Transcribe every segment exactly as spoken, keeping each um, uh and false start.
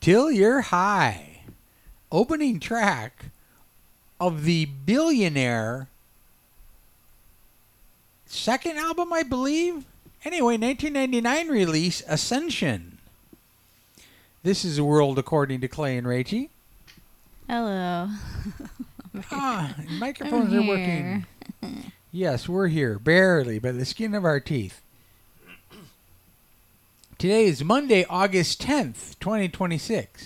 Till You're High, opening track of the Billionaire second album, I believe. Anyway, nineteen ninety-nine release, Ascension. This is a world according to Clay and Rachie. Hello. Ah, microphones I'm are working. Yes, we're here, barely, by the skin of our teeth. Today is Monday, August tenth, twenty twenty-six.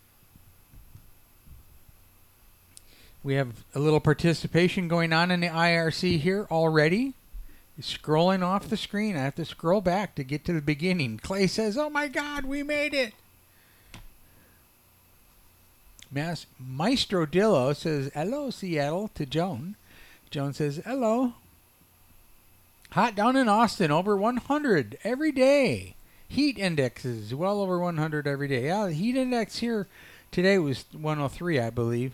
We have a little participation going on in the I R C here already. Scrolling off the screen. I have to scroll back to get to the beginning. Clay says, oh my God, we made it. Mas- Maestro Dillo says, hello, Seattle, to Joan. Joan says, hello. Hot down in Austin, over one hundred every day. Heat index is well over one hundred every day. Yeah, the heat index here today was one oh three, I believe.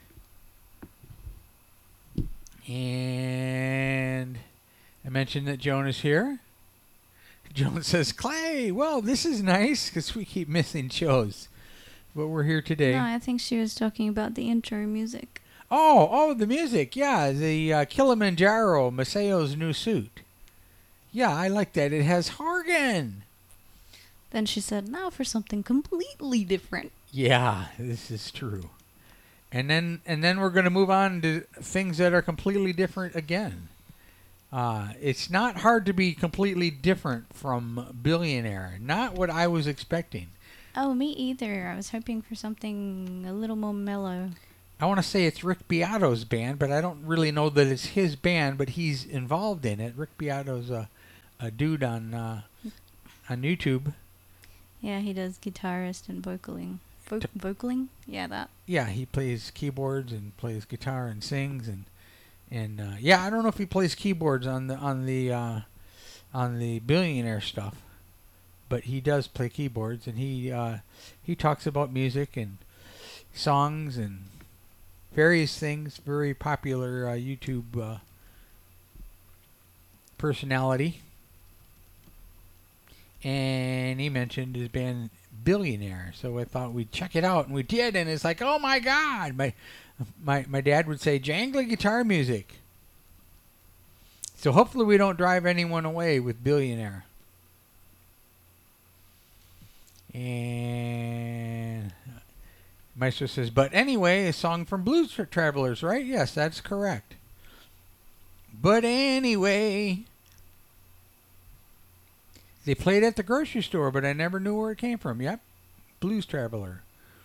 And I mentioned that Joan is here. Joan says, Clay, well, this is nice because we keep missing shows. But we're here today. No, I think she was talking about the intro music. Oh, oh, the music. Yeah, the uh, Kilimanjaro, Maceo's new suit. Yeah, I like that. It has Hargan. Then she said, now for something completely different. Yeah, this is true. And then and then we're going to move on to things that are completely different again. Uh, it's not hard to be completely different from Billionaire. Not what I was expecting. Oh, me either. I was hoping for something a little more mellow. I want to say it's Rick Beato's band, but I don't really know that it's his band, but he's involved in it. Rick Beato's a, a dude on uh, on YouTube. Yeah, he does guitarist and vocaling. Vo- T- vocaling? Yeah, that. Yeah, he plays keyboards and plays guitar and sings and and uh, yeah, I don't know if he plays keyboards on the on the uh, on the Billionaire stuff, but he does play keyboards and he uh, he talks about music and songs and various things. Very popular uh, YouTube uh, personality, and he mentioned his band Billionaire, so I thought we'd check it out, and we did, and it's like, oh my God, my my my dad would say jangly guitar music. So hopefully we don't drive anyone away with Billionaire. And Maestro says, but anyway, a song from Blues Travelers, right? Yes, that's correct. But anyway, they played at the grocery store, but I never knew where it came from. Yep, Blues Traveler.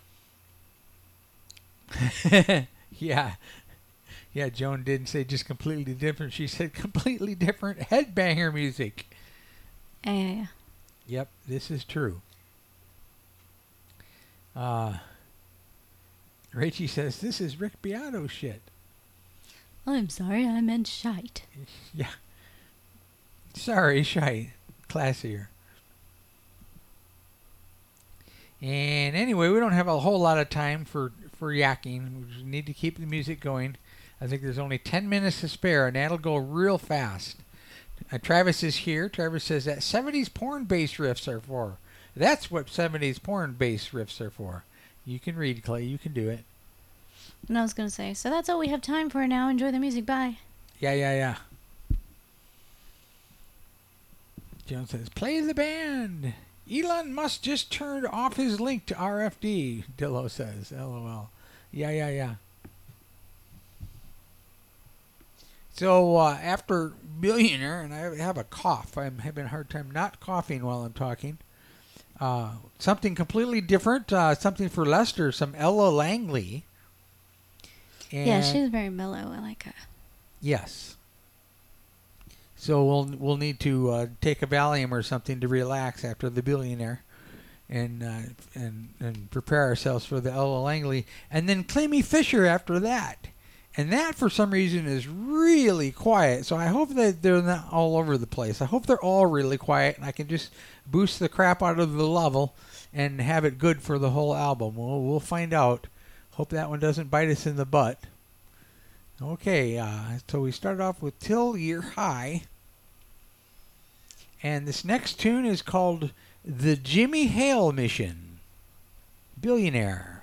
yeah. Yeah, Joan didn't say just completely different. She said completely different headbanger music. Yeah, yeah, yeah. Yep, this is true. Uh, Rachie says, this is Rick Beato shit. Oh, I'm sorry, I meant shite. Yeah. Sorry, shite. Classier. And anyway, we don't have a whole lot of time for, for yakking. We need to keep the music going. I think there's only ten minutes to spare, and that'll go real fast. Uh, Travis is here. Travis says that seventies porn bass riffs are for. That's what seventies porn bass riffs are for. You can read, Clay. You can do it. And I was going to say, so that's all we have time for now. Enjoy the music. Bye. Yeah, yeah, yeah. Jones says, play the band. Elon Musk just turned off his link to R F D, Dillo says. LOL. Yeah, yeah, yeah. So uh, after Billionaire, and I have a cough. I'm having a hard time not coughing while I'm talking. Uh, something completely different. Uh, something for Lester. Some Ella Langley. And yeah, she's very mellow. I like her. Yes. So we'll we'll need to uh, take a Valium or something to relax after the Billionaire, and uh, and and prepare ourselves for the Ella Langley, and then Clemmy Fisher after that, and that for some reason is really quiet. So I hope that they're not all over the place. I hope they're all really quiet, and I can just boost the crap out of the level and have it good for the whole album. We'll we'll find out. Hope that one doesn't bite us in the butt. Okay, uh, so we started off with Till You're High. And this next tune is called The Jimmy Hale Mission. billionaire.